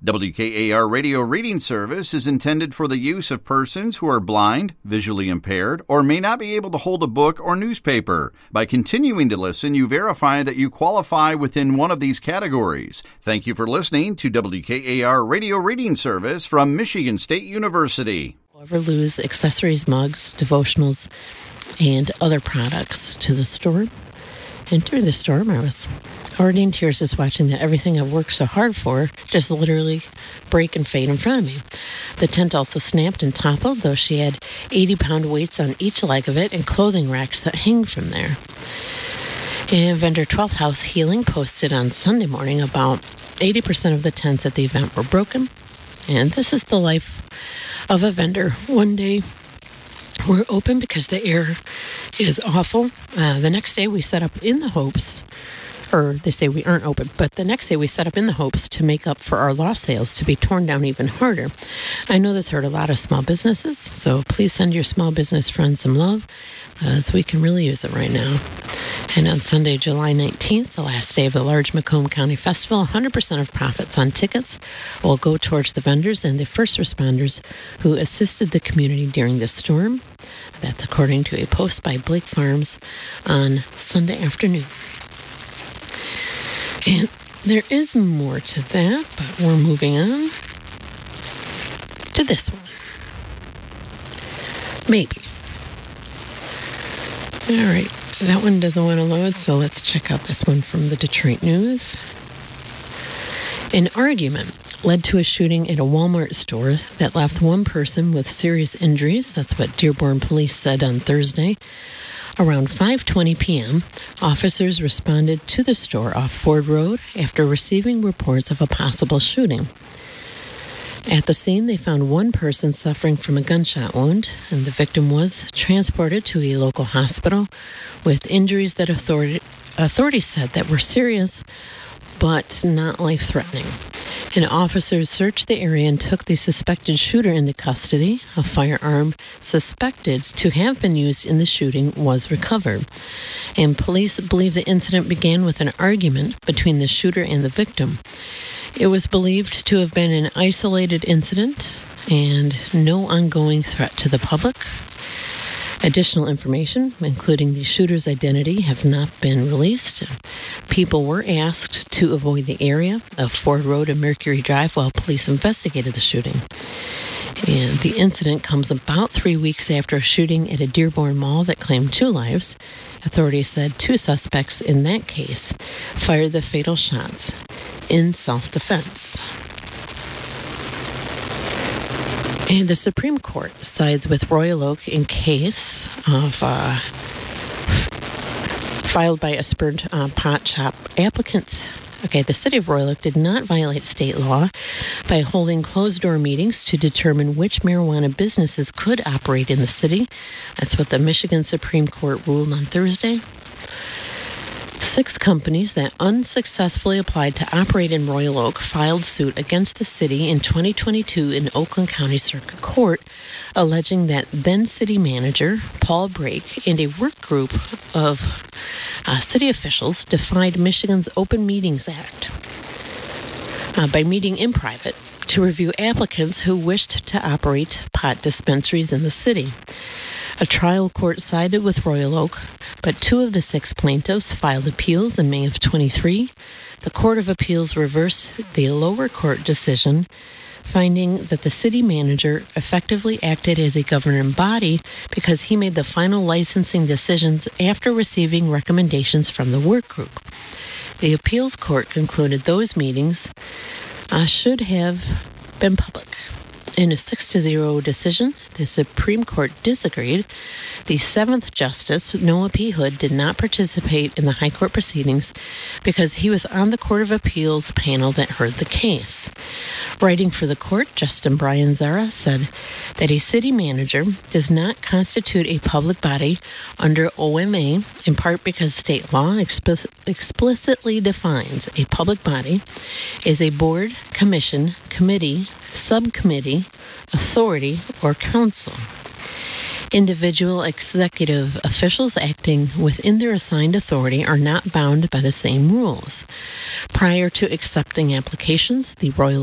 WKAR Radio Reading Service is intended for the use of persons who are blind, visually impaired, or may not be able to hold a book or newspaper. By continuing to listen, you verify that you qualify within one of these categories. Thank you for listening to WKAR Radio Reading Service from Michigan State University. Ever lose accessories, mugs, devotionals, and other products to the storm? And during the storm, I was already in tears just watching that everything I've worked so hard for just literally break and fade in front of me. The tent also snapped and toppled, though she had 80-pound weights on each leg of it and clothing racks that hang from there. And vendor 12th House Healing posted on Sunday morning about 80% of the tents at the event were broken. And this is the life of a vendor. One day we're open because the air is awful. The next day we set up in the hopes, or they say we aren't open, but the next day we set up in the hopes to make up for our lost sales to be torn down even harder. I know this hurt a lot of small businesses, so please send your small business friends some love, as we can really use it right now. And on Sunday, July 19th, the last day of the large Macomb County Festival, 100% of profits on tickets will go towards the vendors and the first responders who assisted the community during the storm. That's according to a post by Blake Farms on Sunday afternoon. And there is more to that, but we're moving on to this one. Maybe. All right. That one doesn't want to load, so let's check out this one from the Detroit News. An argument led to a shooting at a Walmart store that left one person with serious injuries. That's what Dearborn police said on Thursday. Around 5:20 p.m., officers responded to the store off Ford Road after receiving reports of a possible shooting. At the scene, they found one person suffering from a gunshot wound, and the victim was transported to a local hospital with injuries that authorities said that were serious but not life-threatening. And officers searched the area and took the suspected shooter into custody. A firearm suspected to have been used in the shooting was recovered. And police believe the incident began with an argument between the shooter and the victim. It was believed to have been an isolated incident and no ongoing threat to the public. Additional information, including the shooter's identity, have not been released. People were asked to avoid the area of Ford Road and Mercury Drive while police investigated the shooting. And the incident comes about 3 weeks after a shooting at a Dearborn mall that claimed 2 lives. Authorities said 2 suspects in that case fired the fatal shots in self-defense. And the Supreme Court sides with Royal Oak in case of filed by a spurned pot shop applicants. Okay, the city of Royal Oak did not violate state law by holding closed-door meetings to determine which marijuana businesses could operate in the city. That's what the Michigan Supreme Court ruled on Thursday. 6 companies that unsuccessfully applied to operate in Royal Oak filed suit against the city in 2022 in Oakland County Circuit Court, alleging that then city manager Paul Brake and a work group of city officials defied Michigan's Open Meetings Act by meeting in private to review applicants who wished to operate pot dispensaries in the city. A trial court sided with Royal Oak, but 2 of the 6 plaintiffs filed appeals in May of 23. The Court of Appeals reversed the lower court decision, finding that the city manager effectively acted as a governing body because he made the final licensing decisions after receiving recommendations from the work group. The appeals court concluded those meetings should have been public. In a 6-0 decision, the Supreme Court disagreed. The 7th Justice, Noah P. Hood, did not participate in the High Court proceedings because he was on the Court of Appeals panel that heard the case. Writing for the court, Justin Brian Zara said that a city manager does not constitute a public body under OMA, in part because state law explicitly defines a public body as a board, commission, committee, subcommittee, authority, or council. Individual executive officials acting within their assigned authority are not bound by the same rules. Prior to accepting applications, the Royal